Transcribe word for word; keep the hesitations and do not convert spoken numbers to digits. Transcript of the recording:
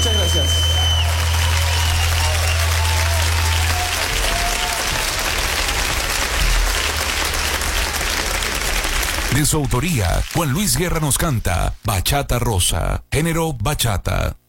Muchas gracias. De su autoría, Juan Luis Guerra nos canta Bachata Rosa, género bachata.